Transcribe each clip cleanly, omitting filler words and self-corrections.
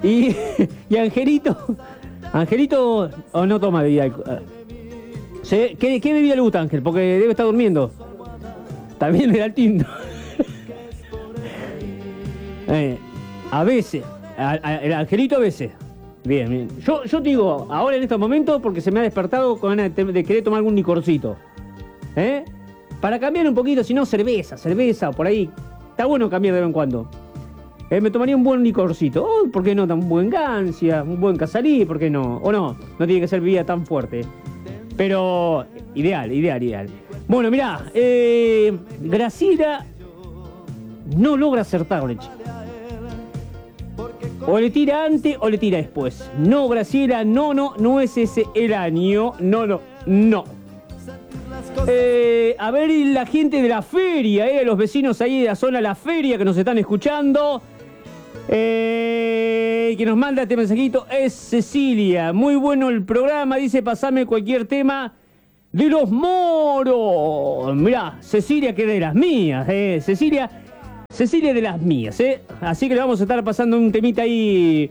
Y, y Angelito, ¿o no toma bebida alcohólica? ¿Qué bebida le gusta, Ángel? Porque debe estar durmiendo. También le da el tinto. A veces. El Angelito a veces. Bien, bien. Yo digo, ahora en estos momentos, porque se me ha despertado con ganas de querer tomar algún licorcito. Para cambiar un poquito, si no, cerveza, por ahí. Está bueno cambiar de vez en cuando. Me tomaría un buen licorcito. ¿Por qué no? Un buen Gancia, un buen Casarí, ¿por qué no? O no tiene que ser bebida tan fuerte. Pero ideal. Bueno, mirá, Graciela no logra acertarle, chico. O le tira antes o le tira después. No, Graciela, no es ese el año. No. A ver la gente de la feria, los vecinos ahí de la zona de la feria que nos están escuchando. Que nos manda este mensajito es Cecilia. Muy bueno el programa, dice, pasame cualquier tema de los moros. Mirá, Cecilia, que de las mías, Cecilia de las mías, Así que le vamos a estar pasando un temita ahí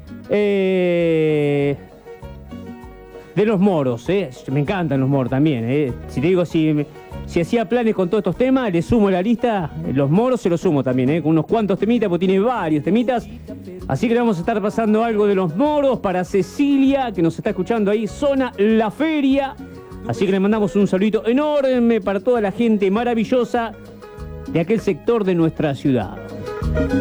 de los moros, Me encantan los moros también, Si te digo, si hacía planes con todos estos temas, le sumo la lista, los moros se los sumo también, con unos cuantos temitas, porque tiene varios temitas. Así que le vamos a estar pasando algo de los moros para Cecilia, que nos está escuchando ahí, zona La Feria. Así que le mandamos un saludito enorme para toda la gente maravillosa de aquel sector de nuestra ciudad.